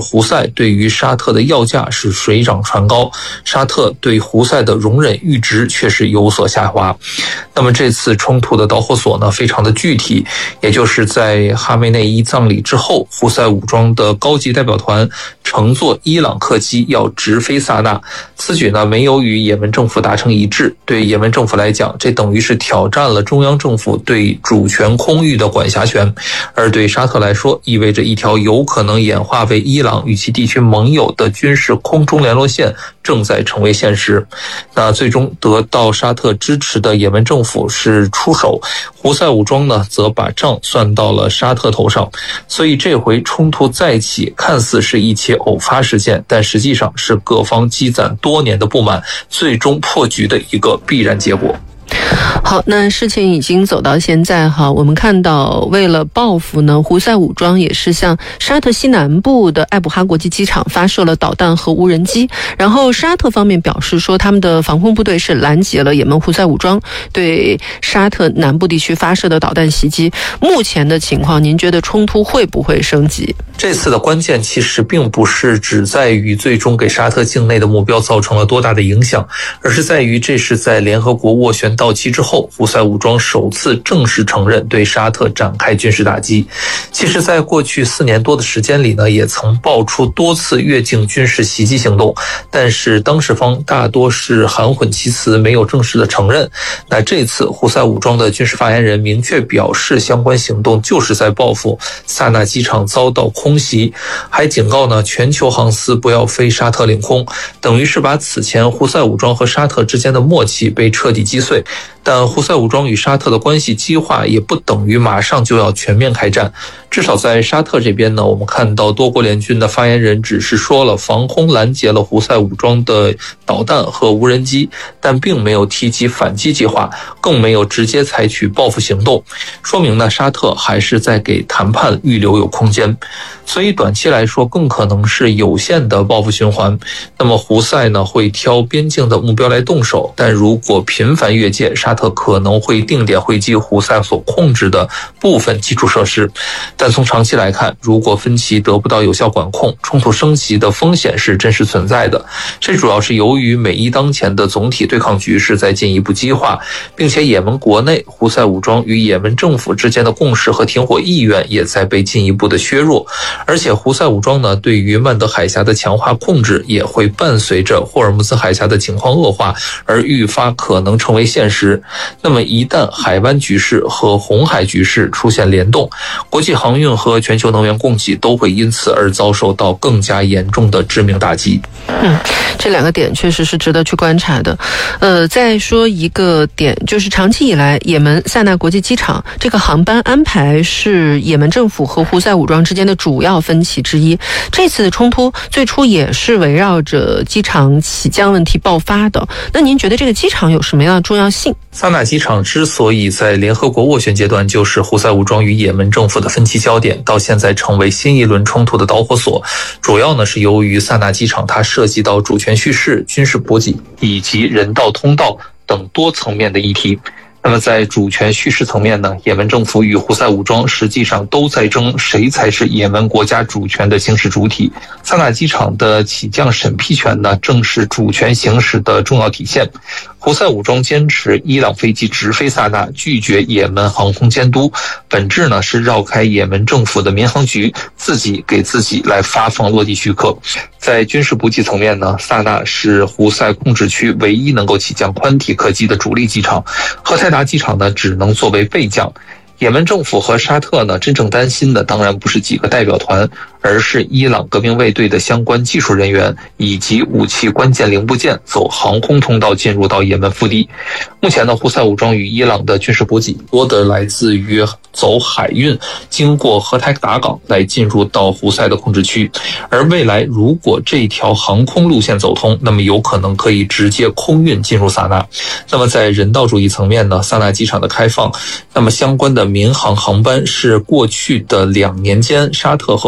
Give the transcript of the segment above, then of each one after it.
胡塞对于沙特的要价是水涨船高，沙特对胡塞的容忍阈值却是有所下滑。那么这次冲突的导火索呢非常的具体，也就是在哈梅内伊葬礼之后，胡塞武装的高级代表团乘坐伊朗客机要直飞萨那，此举呢没有与也门政府达成一致，对也门政府来讲，这等于是挑战了中央政府对主权空域的管辖权，而对沙特来说，意味着一条有可能演化为伊朗与其地区盟友的军事空中联络线正在成为现实。那最终得到沙特支持的也门政府是出手，胡塞武装呢则把账算到了沙特头上，所以这回冲突再起看似是一起偶发事件，但实际上是各方积攒多年的不满最终破局的一个必然结果。 好，那事情已经走到现在哈，我们看到为了报复呢，胡塞武装也是向沙特西南部的艾布哈国际机场发射了导弹和无人机，然后沙特方面表示说他们的防空部队是拦截了也门胡塞武装对沙特南部地区发射的导弹袭击。目前的情况，您觉得冲突会不会升级？ 这次的关键其实并不是只在于最终给沙特境内的目标造成了多大的影响，而是在于这是在联合国斡旋到期之后，胡塞武装首次正式承认对沙特展开军事打击。其实在过去4年多的时间里呢，也曾爆出多次越境军事袭击行动，但是当事方大多是含混其辞，没有正式的承认。那这次胡塞武装的军事发言人明确表示，相关行动就是在报复萨那机场遭到空袭，还警告呢全球航司不要飞沙特领空，等于是把此前胡塞武装和沙特之间的默契被彻底击碎。但胡塞武装与沙特的关系激化也不等于马上就要全面开战，至少在沙特这边呢，我们看到多国联军的发言人只是说了防空拦截了胡塞武装的导弹和无人机，但并没有提及反击计划，更没有直接采取报复行动，说明呢沙特还是在给谈判预留有空间。所以短期来说更可能是有限的报复循环。那么胡塞呢会挑边境的目标来动手，但如果频繁越界，沙特可能会定点回击胡塞所控制的部分基础设施。但从长期来看，如果分歧得不到有效管控，冲突升级的风险是真实存在的。这主要是由于美伊当前的总体对抗局势在进一步激化，并且也门国内胡塞武装与也门政府之间的共识和停火意愿也在被进一步的削弱。而且胡塞武装呢对于曼德海峡的强化控制也会伴随着霍尔木兹海峡的情况恶化而愈发可能成为现实。那么一旦海湾局势和红海局势出现联动，国际航运和全球能源供给都会因此而遭受到更加严重的致命打击。 这两个点确实是值得去观察的。再说一个点，就是长期以来也门萨那国际机场这个航班安排是也门政府和胡塞武装之间的主要分歧之一。这次的冲突最初也是围绕着机场起降问题爆发的。那您觉得这个机场有什么样的重要性？ 萨那机场之所以在联合国斡旋阶段就是胡塞武装与也门政府的分歧焦点，到现在成为新一轮冲突的导火索，主要呢是由于萨那机场它涉及到主权叙事、军事补给以及人道通道等多层面的议题。那么在主权叙事层面呢，也门政府与胡塞武装实际上都在争谁才是也门国家主权的行使主体。萨那机场的起降审批权呢，正是主权行使的重要体现。胡塞武装坚持伊朗飞机直飞萨那，拒绝也门航空监督，本质呢是绕开也门政府的民航局，自己给自己来发放落地许可。在军事补给层面呢，萨那是胡塞控制区唯一能够起降宽体客机的主力机场，荷台达机场呢只能作为备降。也门政府和沙特呢，真正担心的当然不是几个代表团，而是伊朗革命卫队的相关技术人员以及武器关键零部件走航空通道进入到也门腹地。目前呢，胡塞武装与伊朗的军事补给多的来自于走海运，经过荷台达港来进入到胡塞的控制区。而未来如果这条航空路线走通，那么有可能可以直接空运进入萨那。那么在人道主义层面呢，萨那机场的开放，那么相关的民航航班是过去的2年间沙特和胡塞武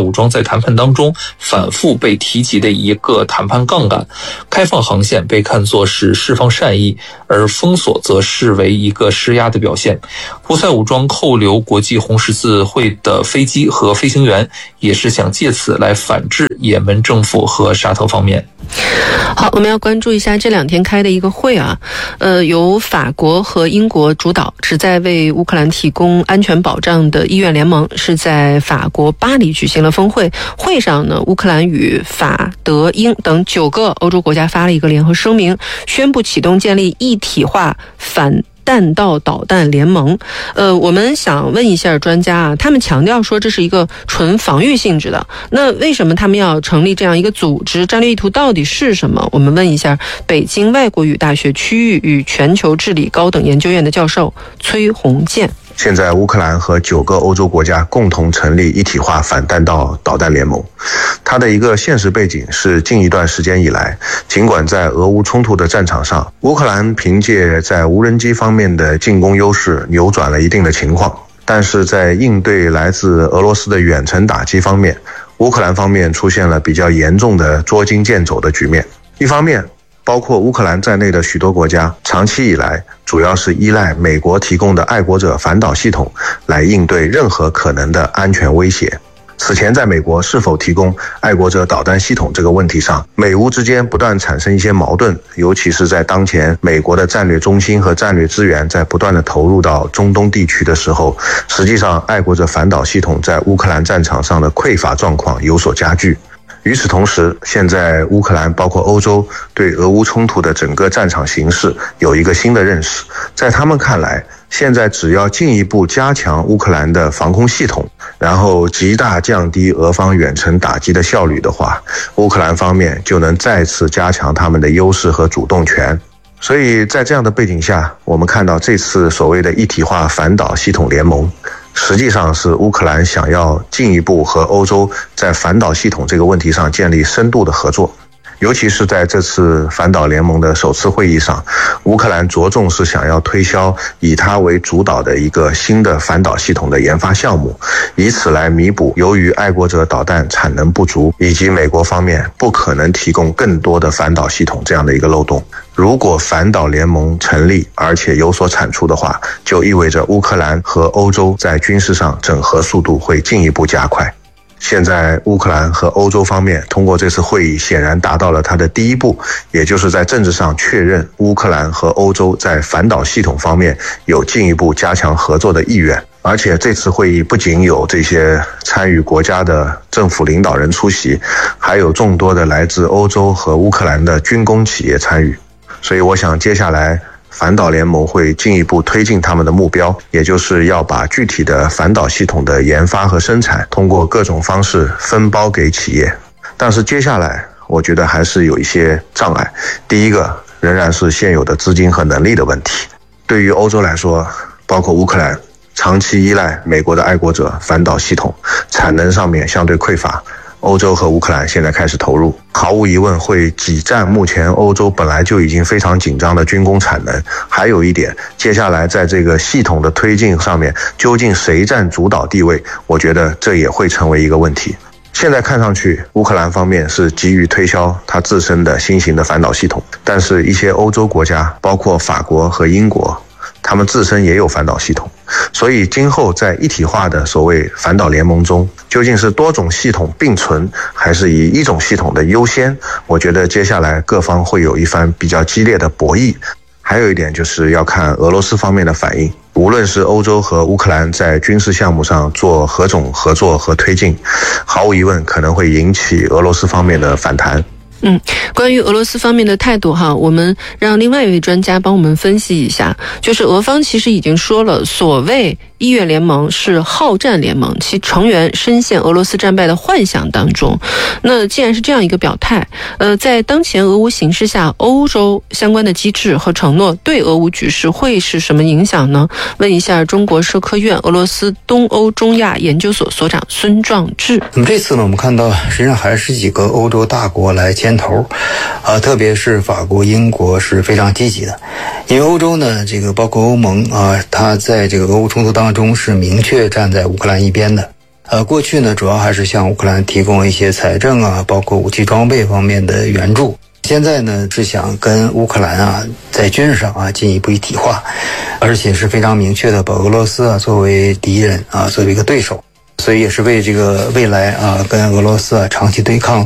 武装在谈判当中反复被提及的一个谈判杠杆。开放航线被看作是释放善意，而封锁则视为一个施压的表现。胡塞武装扣留国际红十字会的飞机和飞行员，也是想借此来反制也门政府和沙特方面。 好，我们要关注一下这2天开的一个会啊，由法国和英国主导，旨在为乌克兰提供安全保障的意愿联盟是在法国巴黎举行了峰会。会上呢，乌克兰与法、德、英等9个欧洲国家发了一个联合声明，宣布启动建立一体化反弹道导弹联盟。我们想问一下专家啊，他们强调说这是一个纯防御性质的，那为什么他们要成立这样一个组织？战略意图到底是什么？我们问一下北京外国语大学区域与全球治理高等研究院的教授崔洪建。 现在乌克兰和9个欧洲国家共同成立一体化反弹道导弹联盟，它的一个现实背景是近一段时间以来，尽管在俄乌冲突的战场上，乌克兰凭借在无人机方面的进攻优势扭转了一定的情况，但是在应对来自俄罗斯的远程打击方面，乌克兰方面出现了比较严重的捉襟见肘的局面。一方面，包括乌克兰在内的许多国家长期以来主要是依赖美国提供的爱国者反导系统来应对任何可能的安全威胁。此前在美国是否提供爱国者导弹系统这个问题上，美乌之间不断产生一些矛盾，尤其是在当前美国的战略中心和战略资源在不断的投入到中东地区的时候，实际上爱国者反导系统在乌克兰战场上的匮乏状况有所加剧。与此同时，现在乌克兰包括欧洲对俄乌冲突的整个战场形势有一个新的认识，在他们看来，现在只要进一步加强乌克兰的防空系统，然后极大降低俄方远程打击的效率的话，乌克兰方面就能再次加强他们的优势和主动权。所以在这样的背景下，我们看到这次所谓的一体化反导系统联盟，实际上是乌克兰想要进一步和欧洲在反导系统这个问题上建立深度的合作。尤其是在这次反导联盟的首次会议上，乌克兰着重是想要推销以它为主导的一个新的反导系统的研发项目，以此来弥补由于爱国者导弹产能不足以及美国方面不可能提供更多的反导系统这样的一个漏洞。如果反导联盟成立而且有所产出的话，就意味着乌克兰和欧洲在军事上整合速度会进一步加快。现在乌克兰和欧洲方面通过这次会议显然达到了它的第一步，也就是在政治上确认乌克兰和欧洲在反导系统方面有进一步加强合作的意愿。而且这次会议不仅有这些参与国家的政府领导人出席，还有众多的来自欧洲和乌克兰的军工企业参与。所以我想接下来反导联盟会进一步推进他们的目标，也就是要把具体的反导系统的研发和生产通过各种方式分包给企业。但是接下来我觉得还是有一些障碍。第一个仍然是现有的资金和能力的问题。对于欧洲来说，包括乌克兰长期依赖美国的爱国者反导系统，产能上面相对匮乏，欧洲和乌克兰现在开始投入，毫无疑问会挤占目前欧洲本来就已经非常紧张的军工产能。还有一点，接下来在这个系统的推进上面，究竟谁占主导地位，我觉得这也会成为一个问题。现在看上去，乌克兰方面是急于推销它自身的新型的反导系统，但是一些欧洲国家，包括法国和英国，他们自身也有反导系统。所以今后在一体化的所谓反导联盟中，究竟是多种系统并存，还是以一种系统的优先，我觉得接下来各方会有一番比较激烈的博弈。还有一点就是要看俄罗斯方面的反应，无论是欧洲和乌克兰在军事项目上做何种合作和推进，毫无疑问可能会引起俄罗斯方面的反弹。 关于俄罗斯方面的态度哈，我们让另外一位专家帮我们分析一下。就是俄方其实已经说了，所谓意愿联盟是好战联盟，其成员深陷俄罗斯战败的幻想当中。那既然是这样一个表态，在当前俄乌形势下，欧洲相关的机制和承诺对俄乌局势会是什么影响呢？问一下中国社科院俄罗斯东欧中亚研究所所长孙壮志。 那么这次呢，我们看到实际上还是几个欧洲大国来牵头，特别是法国、英国是非常积极的。因为欧洲呢，这个包括欧盟它在这个俄乌冲突当中是明确站在乌克兰一边的。 过去呢主要还是向乌克兰提供一些财政啊，包括武器装备方面的援助。现在呢是想跟乌克兰啊在军事上啊进一步一体化，而且是非常明确的把俄罗斯啊作为敌人啊，作为一个对手，所以也是为这个未来啊跟俄罗斯啊长期对抗